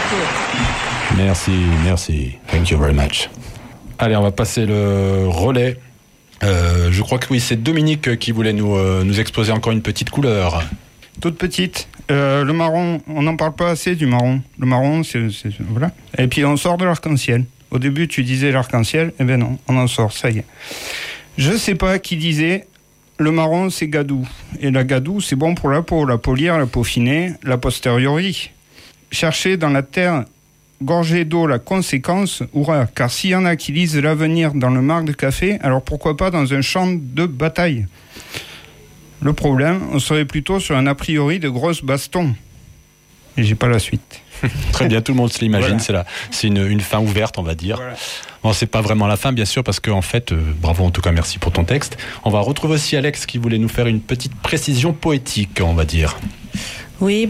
Merci. Thank you very much. Allez, on va passer le relais. Je crois que oui, c'est Dominique qui voulait nous exposer encore une petite couleur. Toute petite. Le marron, on n'en parle pas assez du marron. Le marron, c'est voilà. Et puis on sort de l'arc-en-ciel. Au début, tu disais l'arc-en-ciel. Eh ben non, on en sort, ça y est. Je sais pas qui disait le marron, c'est gadou. Et la gadou, c'est bon pour la peau. La polir, la peaufiner, la posteriori. Chercher dans la terre gorgée d'eau la conséquence, hurrah. Car s'il y en a qui lisent l'avenir dans le marc de café, alors pourquoi pas dans un champ de bataille? Le problème, on serait plutôt sur un a priori de grosses bastons. Et j'ai pas la suite. Très bien, tout le monde se l'imagine. Voilà. C'est une fin ouverte, on va dire. Voilà. Bon, c'est pas vraiment la fin, bien sûr, parce qu'en fait, bravo en tout cas, merci pour ton texte. On va retrouver aussi Alex qui voulait nous faire une petite précision poétique, on va dire. Oui,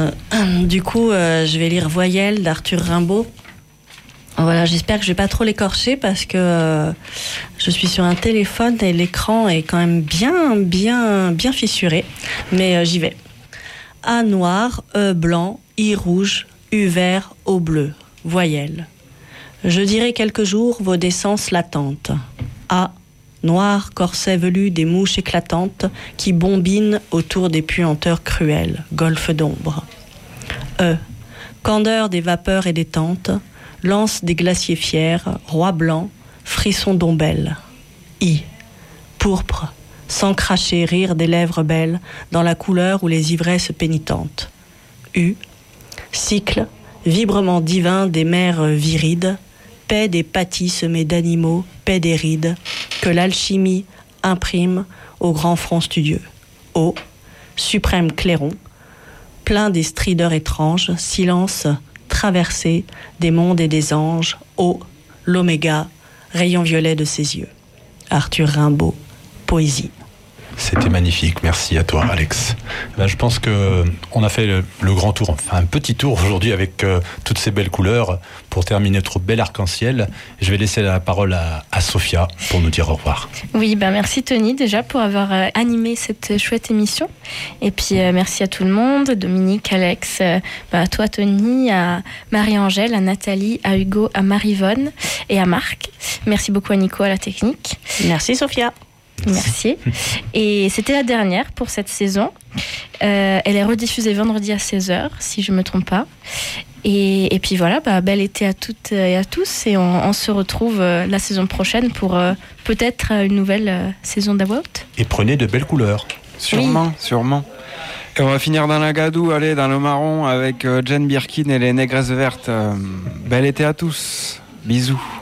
du coup, je vais lire Voyelle d'Arthur Rimbaud. Voilà, j'espère que je vais pas trop l'écorcher parce que je suis sur un téléphone et l'écran est quand même bien fissuré. Mais j'y vais. A noir, E blanc, I rouge, U vert, O bleu. Voyelle. Je dirai quelques jours vos décences latentes. A. Noir, corset velu des mouches éclatantes qui bombinent autour des puanteurs cruelles, golfe d'ombre. E. Candeur des vapeurs et des tentes, lance des glaciers fiers, roi blanc, frisson d'ombelle. I. Pourpre, sans cracher, rire des lèvres belles, dans la couleur où les ivresses pénitentes. U. Cycle, vibrement divin des mers virides, paix des pâtis semés d'animaux, paix des rides, que l'alchimie imprime au grand front studieux. O. Suprême clairon, plein des strideurs étranges, silence traversé des mondes et des anges. O. L'oméga, rayon violet de ses yeux. Arthur Rimbaud, poésie. C'était magnifique, merci à toi Alex. Là, je pense qu'on a fait le grand tour, enfin un petit tour aujourd'hui avec toutes ces belles couleurs pour terminer notre bel arc-en-ciel. Je vais laisser la parole à Sophia pour nous dire au revoir. Oui, merci Tony déjà pour avoir animé cette chouette émission. Et puis merci à tout le monde, Dominique, Alex, à toi Tony, à Marie-Angèle, à Nathalie, à Hugo, à Marie-Vonne et à Marc. Merci beaucoup à Nico à la technique. Merci Sophia. Merci. Et c'était la dernière pour cette saison. Elle est rediffusée vendredi à 16h, si je ne me trompe pas. Et puis voilà, bel été à toutes et à tous. Et on se retrouve la saison prochaine pour peut-être une nouvelle saison d'About. Et prenez de belles couleurs. Sûrement. Et on va finir dans la gadoue, allez, dans le marron, avec Jane Birkin et les négresses vertes. Bel été à tous. Bisous.